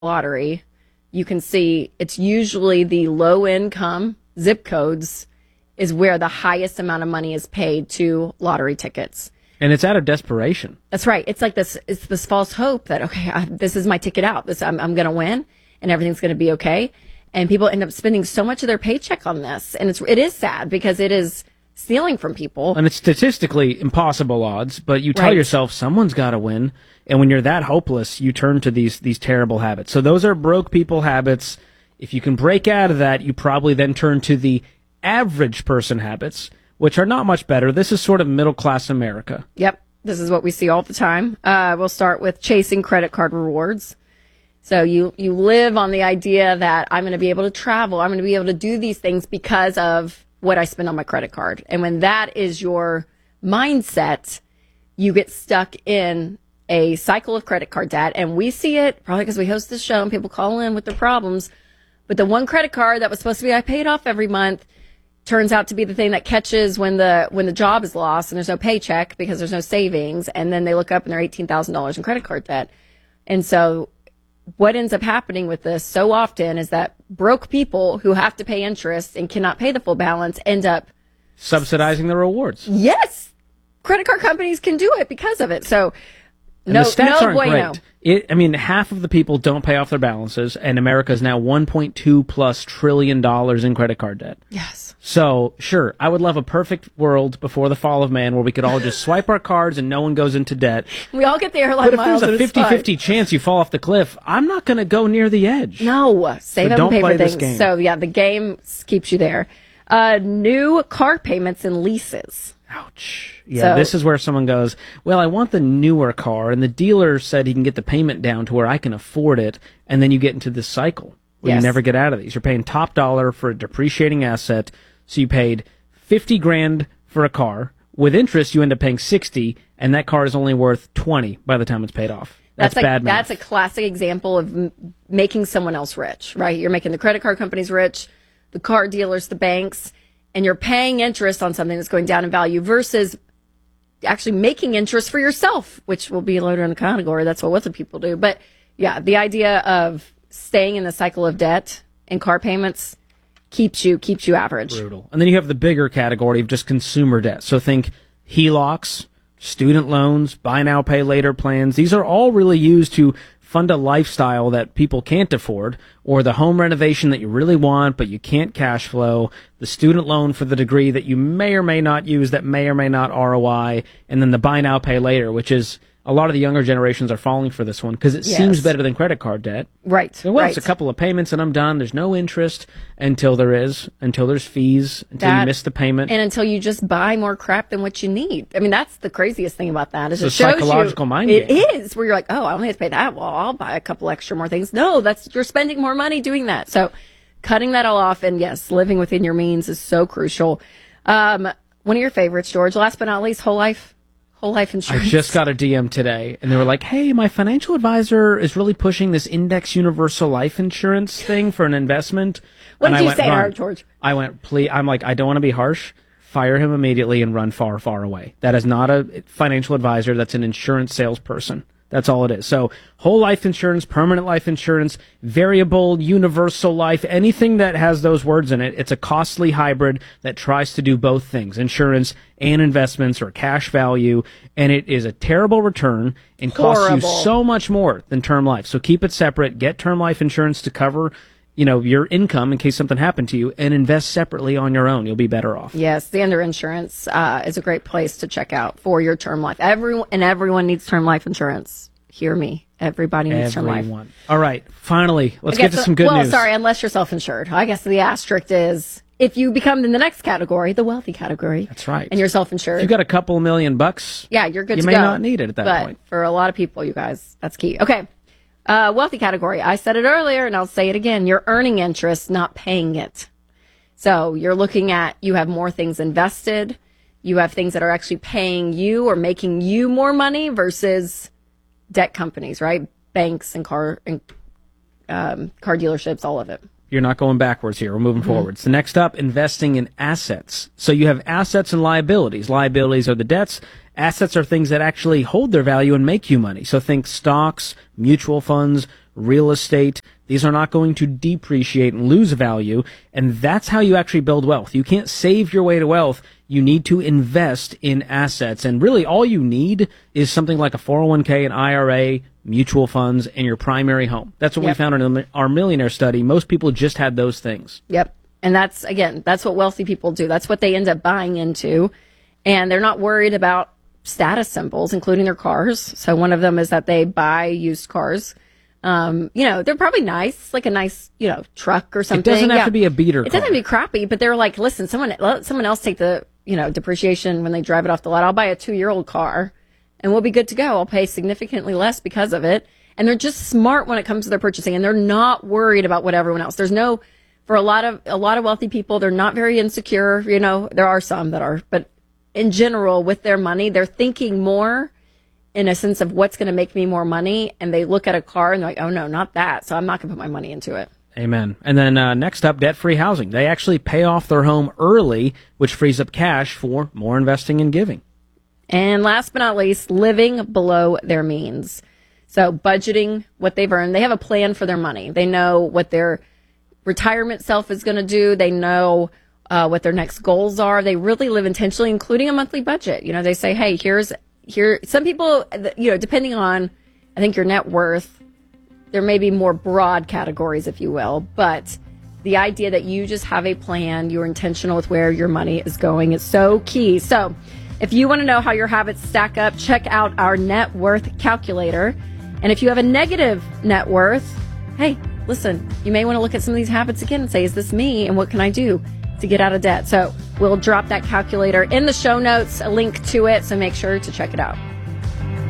lottery, you can see it's usually the low income zip codes is where the highest amount of money is paid to lottery tickets. And it's out of desperation. That's right. It's like this. It's this false hope that this is my ticket out. I'm going to win, and everything's going to be okay. And people end up spending so much of their paycheck on this, and it is sad because it is stealing from people. And it's statistically impossible odds, but you tell yourself someone's got to win. And when you're that hopeless, you turn to these terrible habits. So those are broke people habits. If you can break out of that, you probably then turn to the average person habits, which are not much better. This is sort of middle-class America. Yep. This is what we see all the time. We'll start with chasing credit card rewards. So you live on the idea that I'm going to be able to travel. I'm going to be able to do these things because of what I spend on my credit card. And when that is your mindset, you get stuck in a cycle of credit card debt. And we see it probably because we host this show and people call in with their problems. But the one credit card that was supposed to be I paid off every month turns out to be the thing that catches when the job is lost and there's no paycheck because there's no savings, and then they look up and they're $18,000 in credit card debt. And so what ends up happening with this so often is that broke people who have to pay interest and cannot pay the full balance end up subsidizing the rewards. Yes. Credit card companies can do it because of it. So and the stats aren't great. Half of the people don't pay off their balances, and America is now $1.2+ trillion in credit card debt. Yes. So, sure, I would love a perfect world before the fall of man where we could all just swipe our cards and no one goes into debt. We all get the airline miles. But if there's a 50-50 chance you fall off the cliff, I'm not going to go near the edge. No. Save up and pay for things. Game. So, yeah, the game keeps you there. New car payments and leases. Ouch. Yeah, this is where someone goes, well, I want the newer car, and the dealer said he can get the payment down to where I can afford it, and then you get into this cycle where you never get out of these. You're paying top dollar for a depreciating asset, so you paid $50,000 for a car. With interest, you end up paying $60,000, and that car is only worth $20,000 by the time it's paid off. That's bad math. That's a classic example of making someone else rich, right? You're making the credit card companies rich, the car dealers, the banks, and you're paying interest on something that's going down in value versus actually making interest for yourself, which will be later in the category. That's what wealthy people do. But yeah, the idea of staying in the cycle of debt and car payments keeps you average. Brutal. And then you have the bigger category of just consumer debt. So think HELOCs, student loans, buy now, pay later plans. These are all really used to fund a lifestyle that people can't afford, or the home renovation that you really want but you can't cash flow, the student loan for the degree that you may or may not use that may or may not ROI, and then the buy now, pay later, which is a lot of the younger generations are falling for this one because it seems better than credit card debt. Right. So, it's a couple of payments and I'm done. There's no interest until there's fees, until you miss the payment. And until you just buy more crap than what you need. I mean, that's the craziest thing about that. Is it's a psychological mind game. It is, where you're like, oh, I only have to pay that. Well, I'll buy a couple extra more things. No, you're spending more money doing that. So cutting that all off and, yes, living within your means is so crucial. One of your favorites, George, last but not least, whole life insurance. I just got a DM today, and they were like, hey, my financial advisor is really pushing this index universal life insurance thing for an investment. What did you say to her, George? I went, please, I'm like, I don't want to be harsh. Fire him immediately and run far, far away. That is not a financial advisor. That's an insurance salesperson. That's all it is. So whole life insurance, permanent life insurance, variable, universal life, anything that has those words in it, it's a costly hybrid that tries to do both things, insurance and investments or cash value, and it is a terrible return and costs you so much more than term life. So keep it separate. Get term life insurance to cover your income in case something happened to you, and invest separately on your own. You'll be better off. Yes, the Ender Insurance is a great place to check out for your term life. Everyone needs term life insurance. Hear me. Everybody needs term life. All right, finally, let's get to some good news. Well, sorry, unless you're self-insured. I guess the asterisk is if you become in the next category, the wealthy category. That's right. And you're self-insured. If you got a couple $1 million, yeah, you're good to go. You may not need it at that point. But for a lot of people, you guys, that's key. Okay. Wealthy category. I said it earlier and I'll say it again. You're earning interest, not paying it. So you're looking at, you have more things invested. You have things that are actually paying you or making you more money versus debt companies, right? Banks and car dealerships, all of it. You're not going backwards here. We're moving forwards. So next up, investing in assets. So you have assets and liabilities. Liabilities are the debts. Assets are things that actually hold their value and make you money. So think stocks, mutual funds, real estate. These are not going to depreciate and lose value. And that's how you actually build wealth. You can't save your way to wealth. You need to invest in assets. And really all you need is something like a 401k, an IRA, mutual funds, and your primary home. That's what we found in our millionaire study. Most people just had those things. Yep. And that's what wealthy people do. That's what they end up buying into. And they're not worried about status symbols, including their cars. So one of them is that they buy used cars. They're probably nice, like a nice, truck or something. It doesn't have to be a beater car. It doesn't have to be crappy, but they're like, listen, let someone else take the, depreciation when they drive it off the lot. I'll buy a 2-year-old car and we'll be good to go. I'll pay significantly less because of it. And they're just smart when it comes to their purchasing, and they're not worried about what everyone else. For a lot of wealthy people, they're not very insecure. There are some that are, but in general, with their money, they're thinking more in a sense of what's going to make me more money. And they look at a car and they're like, oh no, not that. So I'm not going to put my money into it. Amen. And then next up, debt-free housing. They actually pay off their home early, which frees up cash for more investing and giving. And last but not least, living below their means. So budgeting what they've earned. They have a plan for their money. They know what their retirement self is going to do. They know what their next goals are. They really live intentionally, including a monthly budget. They say, hey, here, some people, depending on, I think, your net worth, there may be more broad categories, if you will, but the idea that you just have a plan, you're intentional with where your money is going is so key. So if you want to know how your habits stack up, check out our net worth calculator. And if you have a negative net worth, hey, listen, you may want to look at some of these habits again and say, is this me? And what can I do to get out of debt? So we'll drop that calculator in the show notes, a link to it. So make sure to check it out.